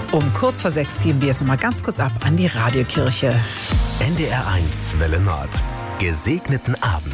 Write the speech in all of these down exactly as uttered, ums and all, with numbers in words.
Um kurz vor sechs geben wir es nochmal ganz kurz ab an die Radiokirche. N D R eins Welle Nord. Gesegneten Abend.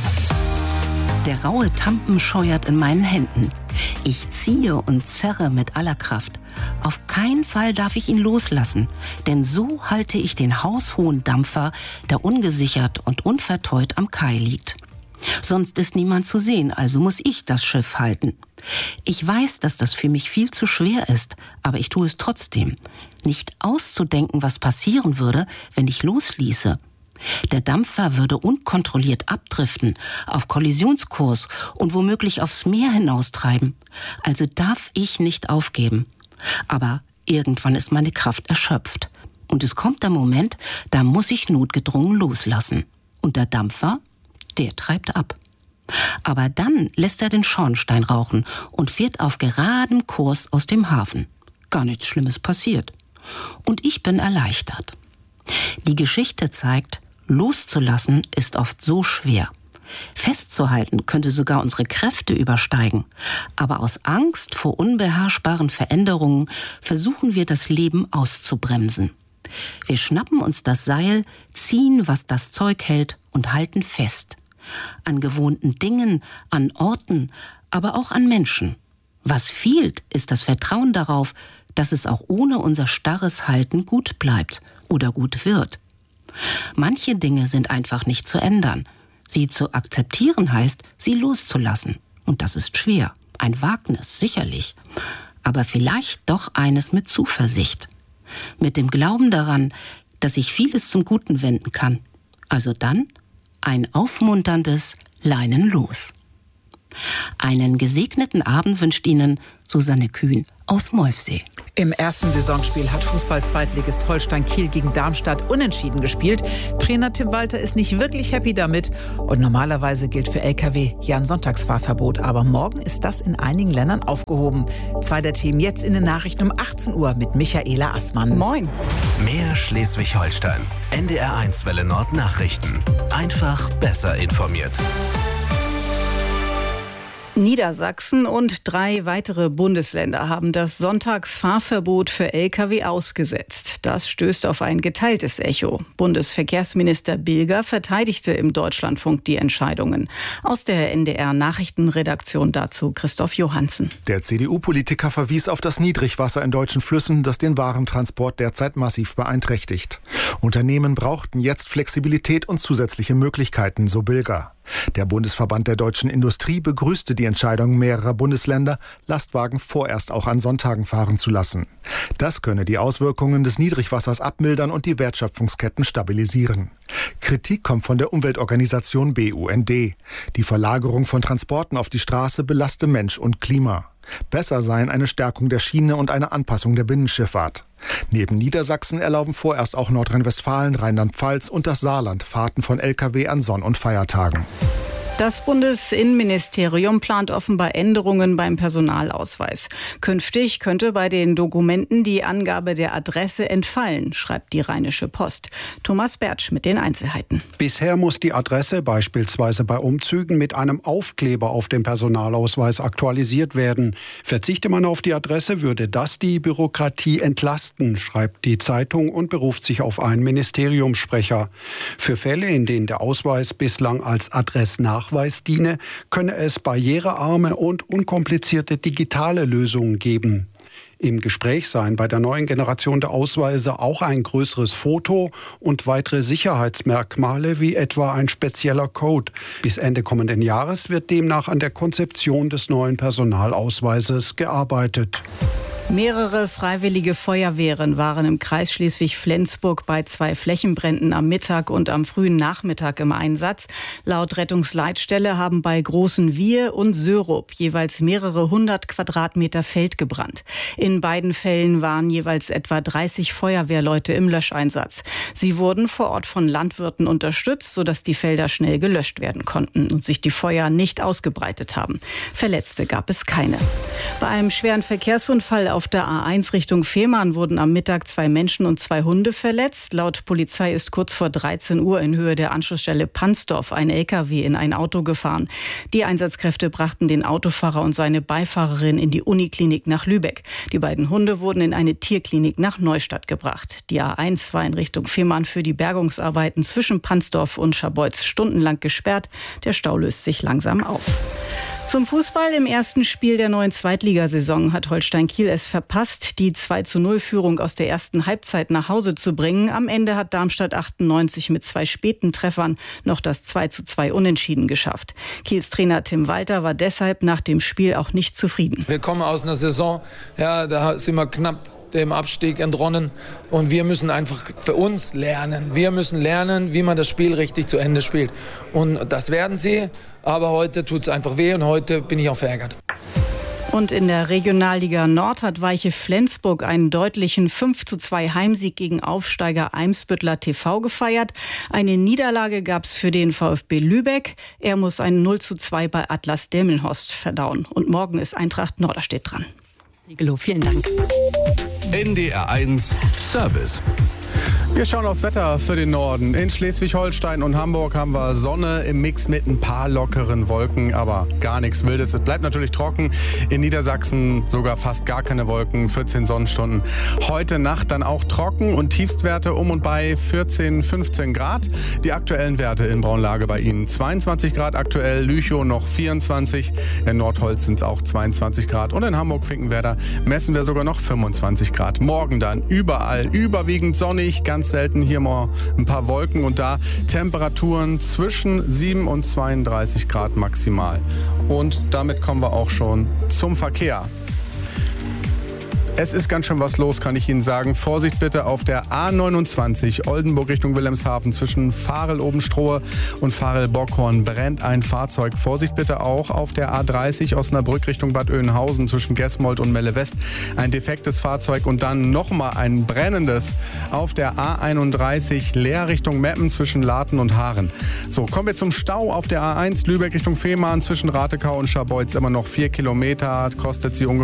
Der raue Tampen scheuert in meinen Händen. Ich ziehe und zerre mit aller Kraft. Auf keinen Fall darf ich ihn loslassen, denn so halte ich den haushohen Dampfer, der ungesichert und unverteut am Kai liegt. Sonst ist niemand zu sehen, also muss ich das Schiff halten. Ich weiß, dass das für mich viel zu schwer ist, aber ich tue es trotzdem. Nicht auszudenken, was passieren würde, wenn ich losließe. Der Dampfer würde unkontrolliert abdriften, auf Kollisionskurs und womöglich aufs Meer hinaustreiben. Also darf ich nicht aufgeben. Aber irgendwann ist meine Kraft erschöpft. Und es kommt der Moment, da muss ich notgedrungen loslassen. Und der Dampfer, der treibt ab. Aber dann lässt er den Schornstein rauchen und fährt auf geradem Kurs aus dem Hafen. Gar nichts Schlimmes passiert. Und ich bin erleichtert. Die Geschichte zeigt, loszulassen ist oft so schwer. Festzuhalten könnte sogar unsere Kräfte übersteigen. Aber aus Angst vor unbeherrschbaren Veränderungen versuchen wir, das Leben auszubremsen. Wir schnappen uns das Seil, ziehen, was das Zeug hält und halten fest. An gewohnten Dingen, an Orten, aber auch an Menschen. Was fehlt, ist das Vertrauen darauf, dass es auch ohne unser starres Halten gut bleibt oder gut wird. Manche Dinge sind einfach nicht zu ändern. Sie zu akzeptieren heißt, sie loszulassen. Und das ist schwer. Ein Wagnis, sicherlich. Aber vielleicht doch eines mit Zuversicht. Mit dem Glauben daran, dass sich vieles zum Guten wenden kann. Also dann ein aufmunterndes Leinen los. Einen gesegneten Abend wünscht Ihnen Susanne Kühn aus Molfsee. Im ersten Saisonspiel hat Fußball-Zweitligist Holstein Kiel gegen Darmstadt unentschieden gespielt. Trainer Tim Walter ist nicht wirklich happy damit. Und normalerweise gilt für L K W ja ein Sonntagsfahrverbot. Aber morgen ist das in einigen Ländern aufgehoben. Zwei der Themen jetzt in den Nachrichten um achtzehn Uhr mit Michaela Assmann. Moin. Mehr Schleswig-Holstein. N D R eins Welle Nord Nachrichten. Einfach besser informiert. Niedersachsen und drei weitere Bundesländer haben das Sonntagsfahrverbot für L K W ausgesetzt. Das stößt auf ein geteiltes Echo. Bundesverkehrsminister Bilger verteidigte im Deutschlandfunk die Entscheidungen. Aus der N D R-Nachrichtenredaktion dazu Christoph Johansen. Der C D U-Politiker verwies auf das Niedrigwasser in deutschen Flüssen, das den Warentransport derzeit massiv beeinträchtigt. Unternehmen brauchten jetzt Flexibilität und zusätzliche Möglichkeiten, so Bilger. Der Bundesverband der deutschen Industrie begrüßte die Entscheidung mehrerer Bundesländer, Lastwagen vorerst auch an Sonntagen fahren zu lassen. Das könne die Auswirkungen des Niedrigwassers abmildern und die Wertschöpfungsketten stabilisieren. Kritik kommt von der Umweltorganisation B U N D. Die Verlagerung von Transporten auf die Straße belaste Mensch und Klima. Besser seien eine Stärkung der Schiene und eine Anpassung der Binnenschifffahrt. Neben Niedersachsen erlauben vorerst auch Nordrhein-Westfalen, Rheinland-Pfalz und das Saarland Fahrten von L K W an Sonn- und Feiertagen. Das Bundesinnenministerium plant offenbar Änderungen beim Personalausweis. Künftig könnte bei den Dokumenten die Angabe der Adresse entfallen, schreibt die Rheinische Post. Thomas Bertsch mit den Einzelheiten. Bisher muss die Adresse beispielsweise bei Umzügen mit einem Aufkleber auf dem Personalausweis aktualisiert werden. Verzichte man auf die Adresse, würde das die Bürokratie entlasten, schreibt die Zeitung und beruft sich auf einen Ministeriumssprecher. Für Fälle, in denen der Ausweis bislang als Adressnachweis diene, könne es barrierearme und unkomplizierte digitale Lösungen geben. Im Gespräch seien bei der neuen Generation der Ausweise auch ein größeres Foto und weitere Sicherheitsmerkmale wie etwa ein spezieller Code. Bis Ende kommenden Jahres wird demnach an der Konzeption des neuen Personalausweises gearbeitet. Mehrere freiwillige Feuerwehren waren im Kreis Schleswig-Flensburg bei zwei Flächenbränden am Mittag und am frühen Nachmittag im Einsatz. Laut Rettungsleitstelle haben bei Großen Wiehe und Sörup jeweils mehrere hundert Quadratmeter Feld gebrannt. In beiden Fällen waren jeweils etwa dreißig Feuerwehrleute im Löscheinsatz. Sie wurden vor Ort von Landwirten unterstützt, sodass die Felder schnell gelöscht werden konnten und sich die Feuer nicht ausgebreitet haben. Verletzte gab es keine. Bei einem schweren Verkehrsunfall auf Auf der A eins Richtung Fehmarn wurden am Mittag zwei Menschen und zwei Hunde verletzt. Laut Polizei ist kurz vor dreizehn Uhr in Höhe der Anschlussstelle Pansdorf ein L K W in ein Auto gefahren. Die Einsatzkräfte brachten den Autofahrer und seine Beifahrerin in die Uniklinik nach Lübeck. Die beiden Hunde wurden in eine Tierklinik nach Neustadt gebracht. Die A eins war in Richtung Fehmarn für die Bergungsarbeiten zwischen Pansdorf und Scharbeutz stundenlang gesperrt. Der Stau löst sich langsam auf. Zum Fußball: Im ersten Spiel der neuen Zweitligasaison hat Holstein Kiel es verpasst, die zwei zu null Führung aus der ersten Halbzeit nach Hause zu bringen. Am Ende hat Darmstadt achtundneunzig mit zwei späten Treffern noch das zwei zu zwei Unentschieden geschafft. Kiels Trainer Tim Walter war deshalb nach dem Spiel auch nicht zufrieden. Wir kommen aus einer Saison, ja, da sind wir knapp dem Abstieg entronnen und wir müssen einfach für uns lernen. Wir müssen lernen, wie man das Spiel richtig zu Ende spielt. Und das werden sie, aber heute tut es einfach weh und heute bin ich auch verärgert. Und in der Regionalliga Nord hat Weiche Flensburg einen deutlichen fünf zu zwei Heimsieg gegen Aufsteiger Eimsbüttler T V gefeiert. Eine Niederlage gab es für den VfB Lübeck. Er muss ein null zu zwei bei Atlas Delmenhorst verdauen. Und morgen ist Eintracht Norderstedt dran. Rigelow, vielen Dank. N D R eins Service. Wir schauen aufs Wetter für den Norden. In Schleswig-Holstein und Hamburg haben wir Sonne im Mix mit ein paar lockeren Wolken, aber gar nichts Wildes. Es bleibt natürlich trocken. In Niedersachsen sogar fast gar keine Wolken, vierzehn Sonnenstunden. Heute Nacht dann auch trocken und Tiefstwerte um und bei vierzehn, fünfzehn Grad. Die aktuellen Werte in Braunlage bei Ihnen: zweiundzwanzig Grad aktuell, Lüchow noch vierundzwanzig, in Nordholz sind es auch zweiundzwanzig Grad und in Hamburg-Finkenwerder messen wir sogar noch fünfundzwanzig Grad. Morgen dann überall überwiegend sonnig, ganz selten hier mal ein paar Wolken und da Temperaturen zwischen sieben und zweiunddreißig Grad maximal. Und damit kommen wir auch schon zum Verkehr. Es ist ganz schön was los, kann ich Ihnen sagen. Vorsicht bitte auf der A neunundzwanzig Oldenburg Richtung Wilhelmshaven zwischen Varel-Obenstrohe und Varel-Bockhorn brennt ein Fahrzeug. Vorsicht bitte auch auf der A dreißig Osnabrück Richtung Bad Oeynhausen zwischen Gesmold und Melle West. Ein defektes Fahrzeug und dann nochmal ein brennendes auf der A einunddreißig Leer Richtung Meppen zwischen Laten und Haaren. So, kommen wir zum Stau auf der A eins Lübeck Richtung Fehmarn zwischen Ratekau und Scharbeutz. Immer noch vier Kilometer, kostet sie ungefähr